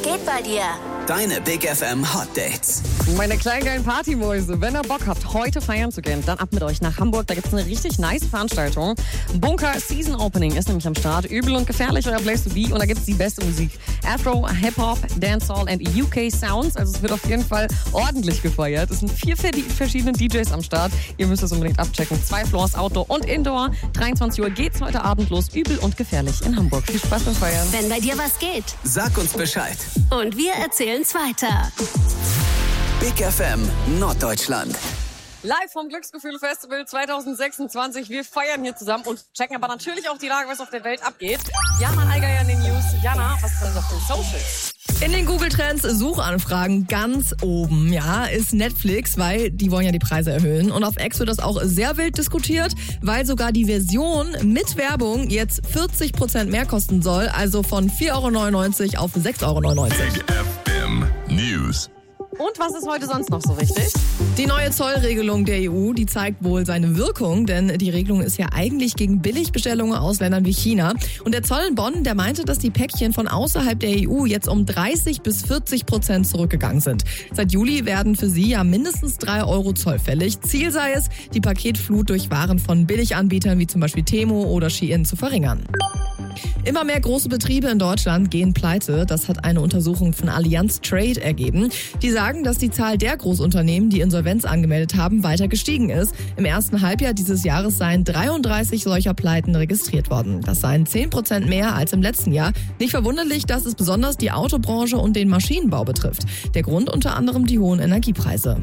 geht bei dir? Deine Big FM Hot Dates. Meine kleinen geilen Partymäuse, wenn ihr Bock habt, heute feiern zu gehen, dann ab mit euch nach Hamburg. Da gibt es eine richtig nice Veranstaltung. Bunker Season Opening ist nämlich am Start. Übel und gefährlich, euer Place to be. Und da gibt es die beste Musik. Afro, Hip-Hop, Dancehall und UK Sounds. Also es wird auf jeden Fall ordentlich gefeiert. Es sind 4 verschiedene DJs am Start. Ihr müsst es unbedingt abchecken. 2 Floors, Outdoor und Indoor. 23 Uhr geht's heute Abend los. Übel und gefährlich in Hamburg. Viel Spaß beim Feiern. Wenn bei dir was geht. Sag uns Bescheid. Und wir erzählen's weiter. Big FM Norddeutschland. Live vom Glücksgefühl Festival 2026. Wir feiern hier zusammen und checken aber natürlich auch die Lage, was auf der Welt abgeht. Jana Allgeier in den News. Jana, was ist denn auf den Socials? In den Google-Trends Suchanfragen ganz oben, ja, ist Netflix, weil die wollen ja die Preise erhöhen. Und auf X wird das auch sehr wild diskutiert, weil sogar die Version mit Werbung jetzt 40% mehr kosten soll, also von 4,99 € auf 6,99 €. Big FM News. Und was ist heute sonst noch so wichtig? Die neue Zollregelung der EU, die zeigt wohl seine Wirkung, denn die Regelung ist ja eigentlich gegen Billigbestellungen aus Ländern wie China. Und der Zoll in Bonn, der meinte, dass die Päckchen von außerhalb der EU jetzt um 30-40% zurückgegangen sind. Seit Juli werden für sie ja mindestens 3 € Zoll fällig. Ziel sei es, die Paketflut durch Waren von Billiganbietern wie zum Beispiel Temu oder Shein zu verringern. Immer mehr große Betriebe in Deutschland gehen pleite. Das hat eine Untersuchung von Allianz Trade ergeben. Die sagen, dass die Zahl der Großunternehmen, die Insolvenz angemeldet haben, weiter gestiegen ist. Im ersten Halbjahr dieses Jahres seien 33 solcher Pleiten registriert worden. Das seien 10% mehr als im letzten Jahr. Nicht verwunderlich, dass es besonders die Autobranche und den Maschinenbau betrifft. Der Grund unter anderem die hohen Energiepreise.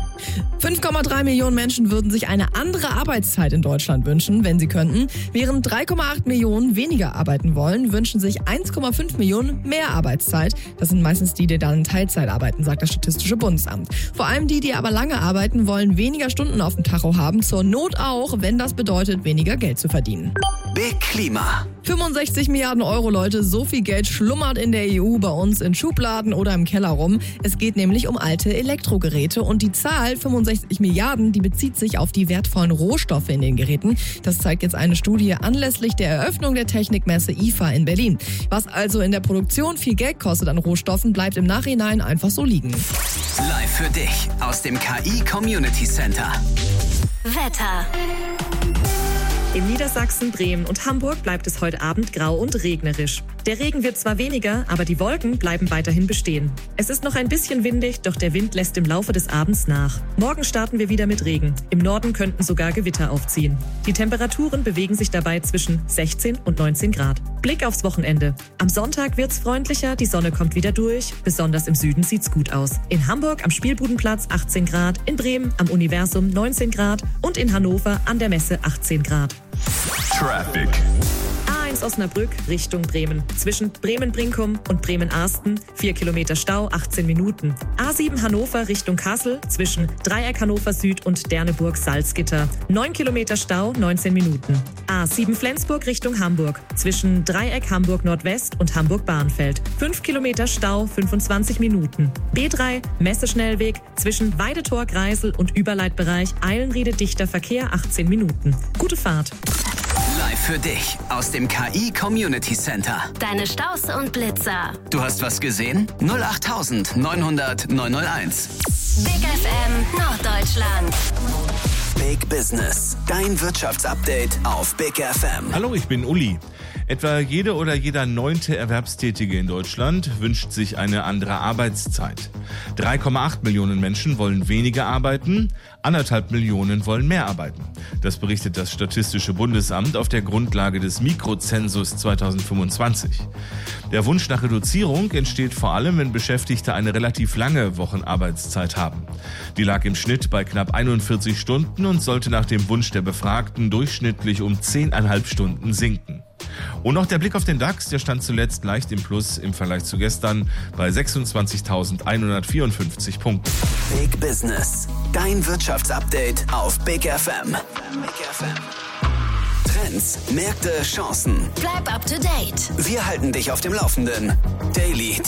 5,3 Millionen Menschen würden sich eine andere Arbeitszeit in Deutschland wünschen, wenn sie könnten. Während 3,8 Millionen weniger arbeiten wollen, wünschen sich 1,5 Millionen mehr Arbeitszeit. Das sind meistens die dann in Teilzeit arbeiten, sagt das Statistische Bundesamt. Vor allem die aber lange arbeiten, wollen weniger Stunden auf dem Tacho haben. Zur Not auch, wenn das bedeutet, weniger Geld zu verdienen. Big Klima. 65 Milliarden Euro, Leute, so viel Geld schlummert in der EU bei uns in Schubladen oder im Keller rum. Es geht nämlich um alte Elektrogeräte und die Zahl 65 Milliarden, die bezieht sich auf die wertvollen Rohstoffe in den Geräten. Das zeigt jetzt eine Studie anlässlich der Eröffnung der Technikmesse IFA in Berlin. Was also in der Produktion viel Geld kostet an Rohstoffen, bleibt im Nachhinein einfach so liegen. Live für dich aus dem KI Community Center. Wetter. In Niedersachsen, Bremen und Hamburg bleibt es heute Abend grau und regnerisch. Der Regen wird zwar weniger, aber die Wolken bleiben weiterhin bestehen. Es ist noch ein bisschen windig, doch der Wind lässt im Laufe des Abends nach. Morgen starten wir wieder mit Regen. Im Norden könnten sogar Gewitter aufziehen. Die Temperaturen bewegen sich dabei zwischen 16 und 19 Grad. Blick aufs Wochenende. Am Sonntag wird's freundlicher, die Sonne kommt wieder durch. Besonders im Süden sieht's gut aus. In Hamburg am Spielbudenplatz 18 Grad, in Bremen am Universum 19 Grad und in Hannover an der Messe 18 Grad. Traffic. A1 Osnabrück Richtung Bremen. Zwischen Bremen-Brinkum und Bremen-Arsten 4 Kilometer Stau, 18 Minuten. A7 Hannover Richtung Kassel zwischen Dreieck Hannover Süd und Derneburg-Salzgitter. 9 Kilometer Stau, 19 Minuten. A7 Flensburg Richtung Hamburg. Zwischen Dreieck Hamburg Nordwest und Hamburg-Bahnfeld. 5 Kilometer Stau, 25 Minuten. B3 Messeschnellweg zwischen Weidetor Greisel und Überleitbereich Eilenriede-dichter Verkehr, 18 Minuten. Gute Fahrt. Live für dich aus dem KI Community Center. Deine Staus und Blitzer. Du hast was gesehen? 08000 900 901. Big FM Norddeutschland. Big Business. Dein Wirtschaftsupdate auf Big FM. Hallo, ich bin Uli. Etwa jede oder jeder 9. Erwerbstätige in Deutschland wünscht sich eine andere Arbeitszeit. 3,8 Millionen Menschen wollen weniger arbeiten, 1,5 Millionen wollen mehr arbeiten. Das berichtet das Statistische Bundesamt auf der Grundlage des Mikrozensus 2025. Der Wunsch nach Reduzierung entsteht vor allem, wenn Beschäftigte eine relativ lange Wochenarbeitszeit haben. Die lag im Schnitt bei knapp 41 Stunden und sollte nach dem Wunsch der Befragten durchschnittlich um 10,5 Stunden sinken. Und noch der Blick auf den DAX, der stand zuletzt leicht im Plus im Vergleich zu gestern bei 26.154 Punkten. Big Business, dein Wirtschaftsupdate auf Big FM. Trends, Märkte, Chancen. Bleib up to date. Wir halten dich auf dem Laufenden. Daily